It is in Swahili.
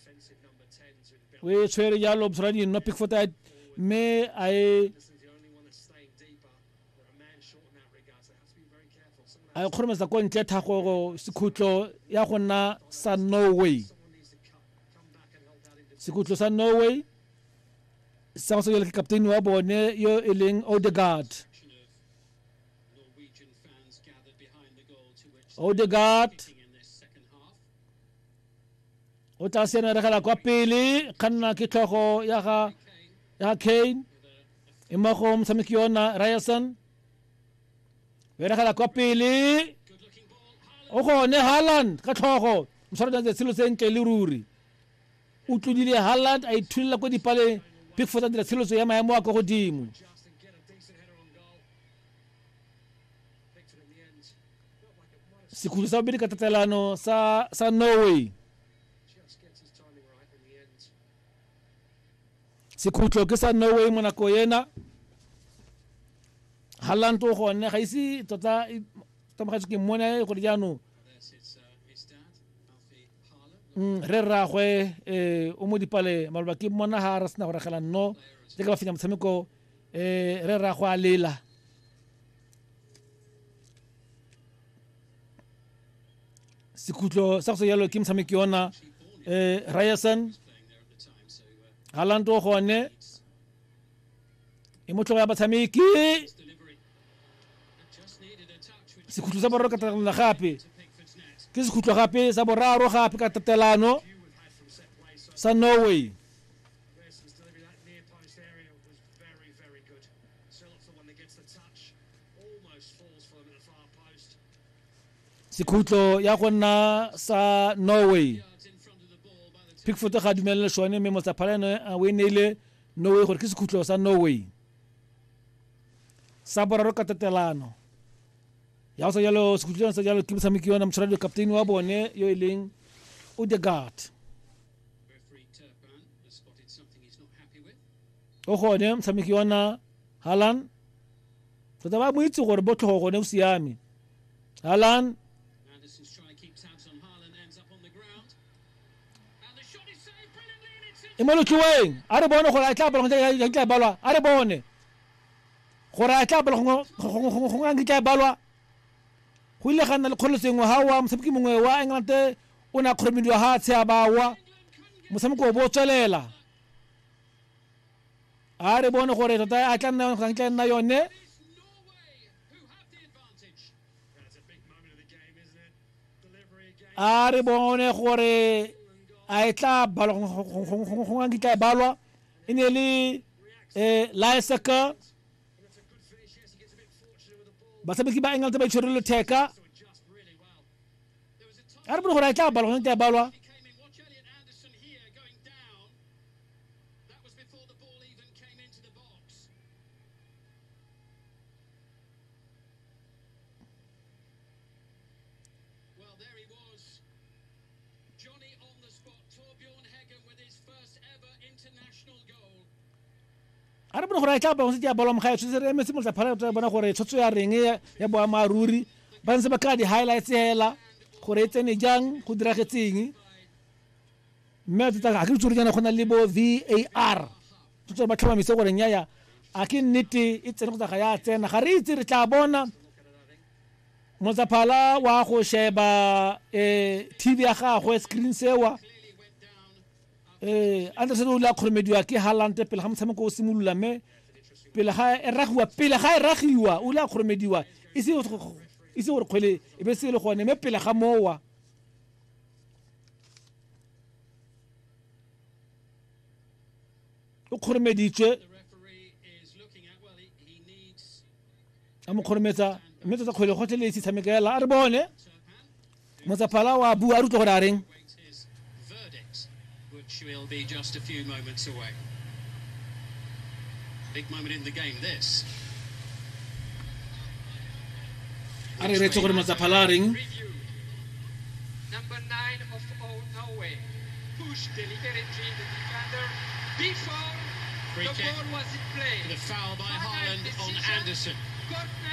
we tshwere yalo msrani no Pickford me ai khormesa ko ntle thago sekutlo ya gona sa Norway sekutlo sa Norway sa so yele captain wa bone yo eleng Odegaard o tla sena re gala kwa pele kanna ke tlhogo ya Kane imago msamiki yona Ryerson we re gala kwa pele o gone Haaland ka tlhogo msara da tselo sentle le ruri o tlodile Haaland a ithulela kwa dipale Pickford a dira tselo ya maemo a go godimo sekutlo sa bobedi ka tatelano sa Norway sekutlo ke sa Norway mo nako yena Haaland o gone ga ise tota tamagatse ke mona go diano re ragwe o mo dipale malba ke mona ha ra sna go regela no le ka ba fenya motshameko re ragwe a lela sekutlo sa go yalo ke motshameki yona Ryerson Haaland o gone motlo ya batshameki sekutlo sa boraro ka tatelano gape ke sekutlo gape sa boraro gape ka tatelano sa Norway sekutlo ya gona sa Norway Pickford ga dumela shone me motsa phalane a wenele Norway gore ke sekutlo sa Norway sa boraro ka tatelano ya so yalo sekutlo sa yalo ke msamiki yona mtshwaradi captain wa bone yo eleng Odegaard o gone msamiki yona Haaland so da ba mo itse gore botlhogo gone o siame Haaland imolo tluweng a re bone gore a tla balwa ya tla balwa a re bone gore a tla balwa go ngang tla balwa go ile gana le kholosengwe ha wa mosebiki mongwe wa England o na khoromediwa ha tshe a bawa mosameko o bo tswelela a re bone gore tota a tla nna yone a re bone gore a tla balwa go ngang tla balwa ine le Lysak batshameki ba England ba itshwarele theka a re bone gore a tla balwa go tla balwa a re bone gore a tla balwa go tla balwa mokga tshwetse re metse motsa phala tla bona gore tshotso ya reng ya boa maruri ba ntse ba ka di highlights hela gore e tsene jang go diragetseng mme tsa ga ke tsore jana go na le bo VAR tshotso ba tlhomamise gore nyaya a ke nnete e tsene go tsa ga ya tsena ga re itse re tla bona motsa phala wa go sheba TV ya gagwe screen sewa Anderson o la khoromediwa ke Haaland pele ga motshameko o simolola me pele ga e ragiwa o la khoromediwa ise gore kgwele e be se le gone me pele ga mowa o khoromeditswe a mo khorometsa mme tsa kgwele go tle le se tshamekela a re bone motsaphala wa bua a rutlo gore a reng will be just a few moments away. Big moment in the game, this. Are re tso gore motsaphala ring number 9 of Norway pushed deliberately the defender before the ball was in play. The foul by Haaland on Anderson.